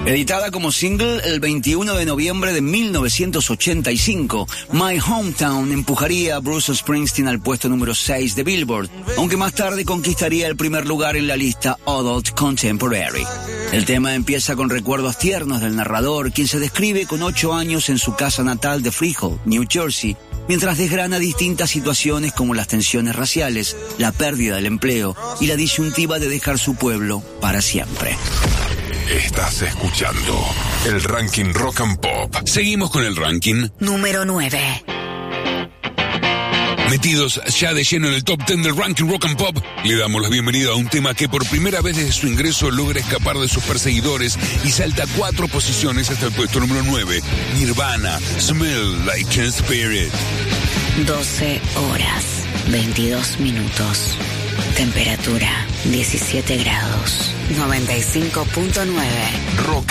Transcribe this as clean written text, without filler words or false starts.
Editada como single el 21 de noviembre de 1985, My Hometown empujaría a Bruce Springsteen al puesto número 6 de Billboard, aunque más tarde conquistaría el primer lugar en la lista Adult Contemporary. El tema empieza con recuerdos tiernos del narrador, quien se describe con 8 años en su casa natal de Freehold, New Jersey, mientras desgrana distintas situaciones como las tensiones raciales, la pérdida del empleo y la disyuntiva de dejar su pueblo para siempre. Estás escuchando el Ranking Rock and Pop. Seguimos con el ranking. Número 9. Metidos ya de lleno en el top 10 del Ranking Rock and Pop, le damos la bienvenida a un tema que por primera vez desde su ingreso logra escapar de sus perseguidores y salta 4 posiciones hasta el puesto número 9. Nirvana, Smell Like Teen Spirit. 12 horas, 22 minutos. Temperatura 17 grados. 95.9. Rock